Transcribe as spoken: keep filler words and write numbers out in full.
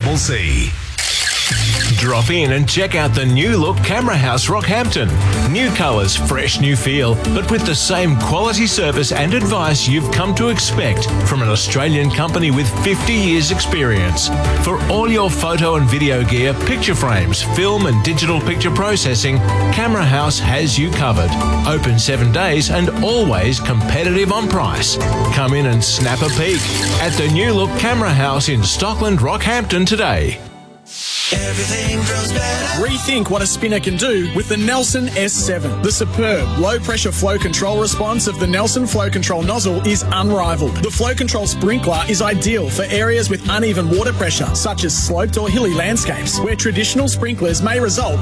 C. Drop in and check out the new look Camera House Rockhampton. New colours, fresh new feel, but with the same quality service and advice you've come to expect from an Australian company with fifty years experience. For all your photo and video gear, picture frames, film and digital picture processing, Camera House has you covered. Open seven days and always competitive on price. Come in and snap a peek at the new look Camera House in Stockland, Rockhampton today. Everything goes better. Rethink what a spinner can do with the Nelson S seven. The superb low-pressure flow control response of the Nelson Flow Control nozzle is unrivaled. The flow control sprinkler is ideal for areas with uneven water pressure, such as sloped or hilly landscapes, where traditional sprinklers may result